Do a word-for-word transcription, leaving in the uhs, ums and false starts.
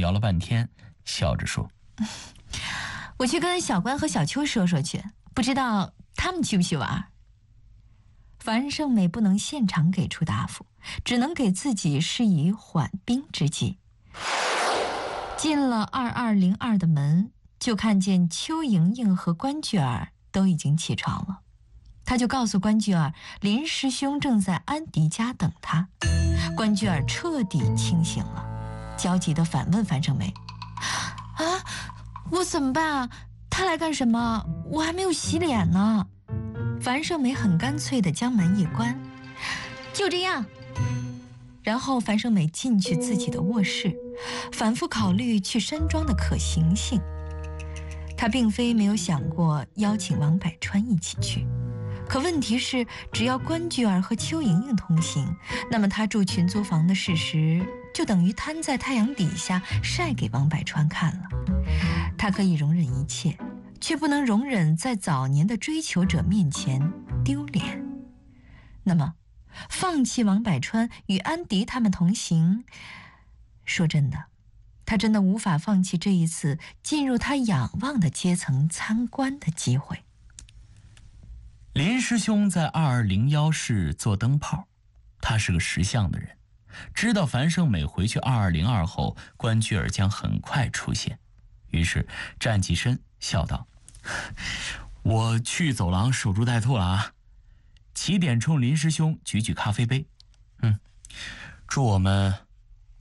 聊了半天，笑着说：“ 我去跟小关和小秋说说去，不知道他们去不去玩。”樊胜美不能现场给出答复，只能给自己施以缓兵之计。进了二二零二的门，就看见邱莹莹和关雎尔都已经起床了。他就告诉关雎尔，林师兄正在安迪家等他。关雎尔彻底清醒了，焦急地反问樊胜美：“啊，我怎么办啊？他来干什么？我还没有洗脸呢。”樊胜美很干脆地将门一关：“就这样。”然后樊胜美进去自己的卧室，反复考虑去山庄的可行性。她并非没有想过邀请王百川一起去，可问题是，只要关雎尔和邱莹莹同行，那么她住群租房的事实就等于摊在太阳底下晒给王百川看了。她可以容忍一切，却不能容忍在早年的追求者面前丢脸。那么放弃王百川与安迪他们同行，说真的，他真的无法放弃这一次进入他仰望的阶层参观的机会。 林师兄在二二零一室做灯泡，他是个识相的人，知道樊胜美回去二二零二后，关雎尔将很快出现，于是站起身笑道：“我去走廊守株待兔了啊。”起点冲林师兄举举咖啡杯：“嗯，祝我们